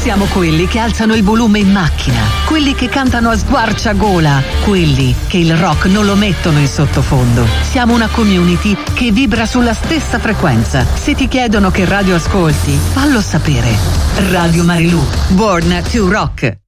Siamo quelli che alzano il volume in macchina, quelli che cantano a squarciagola, quelli che il rock non lo mettono in sottofondo. Siamo una community che vibra sulla stessa frequenza. Se ti chiedono che radio ascolti, fallo sapere. Radio Marilù, Born to Rock.